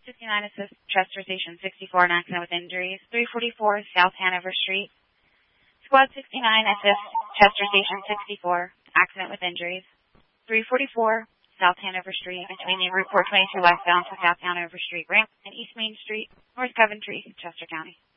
69 assist Chester Station 64, an accident with injuries. 344 South Hanover Street. Squad 69 assist Chester Station 64, accident with injuries. 344 South Hanover Street between the Route 422 westbound to South Hanover Street ramp and East Main Street, North Coventry, Chester County.